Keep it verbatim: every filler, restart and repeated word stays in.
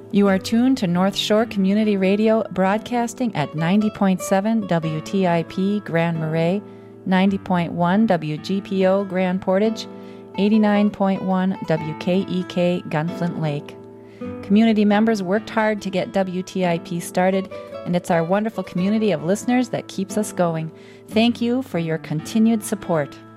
You are tuned to North Shore Community Radio, broadcasting at ninety point seven W T I P Grand Marais, ninety point one W G P O Grand Portage, eighty-nine point one W K E K Gunflint Lake. Community members worked hard to get W T I P started, and it's our wonderful community of listeners that keeps us going. Thank you for your continued support.